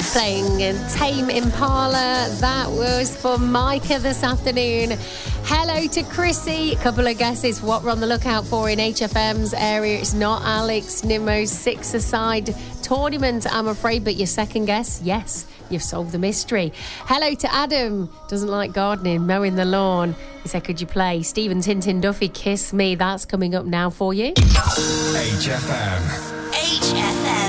Playing Tame Impala. That was for Micah this afternoon. Hello to Chrissy. A couple of guesses what we're on the lookout for in HFM's area. It's not Alex Nimmo's six-a-side tournament, I'm afraid, but your second guess, yes, you've solved the mystery. Hello to Adam. Doesn't like gardening, mowing the lawn. He said, could you play Stephen Tintin Duffy, Kiss Me? That's coming up now for you. HFM.